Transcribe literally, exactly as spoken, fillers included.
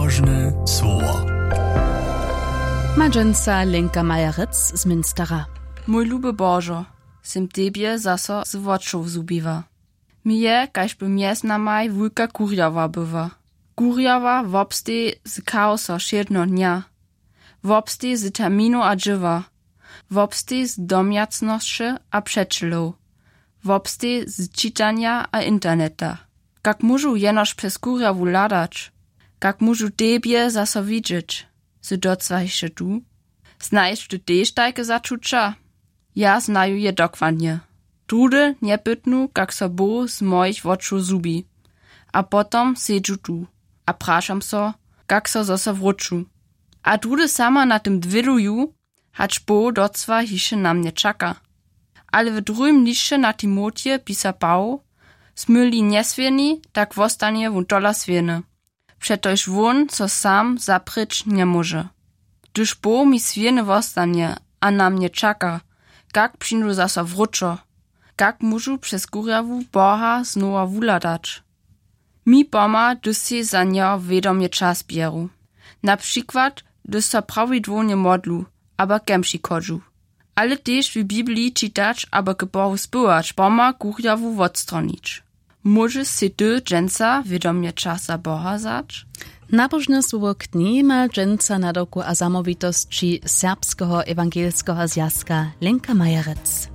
Nabożny słowo. Madżenca Lenka Majerec z Münstera. Mój luby Bożo, sim Tebie zaso z woczów zubiwa. Mi je, kaž by mies na maj wulka kurjawa bywa. Kurjawa wobstej z chaosa šiedno dnia. Wobstej z terminu a dżywa. Wobstej z domjacności a przeczylów. Wobstej z czytania a interneta. Kak mużu jenoż przez kurjawu ladać. Kak mużu Tebie zaso widzieć. Z docwajsze tu. Znajesz ty też tajke zaczucia? Ja znaju je dokładnie. Trudy nie pytnu, kak so bo z moich woczu zubi. A potom sedžu tu. A prašam so, kak so zosa wróczu. A trudy sama na tym dwiruju, hacz bo docwa hiše na mnie czaka. Ale w drugim liście na Timotie pisa Pał, smyli nieswieni, tak wostanie wun tola swieny. Przetoż won, co sam zapryć nie może. Gdyż bo mi swieny wostanie, a na mnie czaka, kak przyjdu zasa wróczo, kak mużu przez kurjawu Boha znowa wuladać. Mi poma, gdyż się za nią wiadomie czas bieru. Na przykład, gdyż so prawidłownie modlu, aber kemši kodżu. Ale też w Biblii czytać, aber k Bohu spywać, poma kurjawu odstronić. Możesz się ty, dżęca, wiadomie czasa Boha zać? Nabożne słowo kni ma dżęca na doku a zamowitości Serbskiego Ewangelskiego Zjazka Lenka Majerec.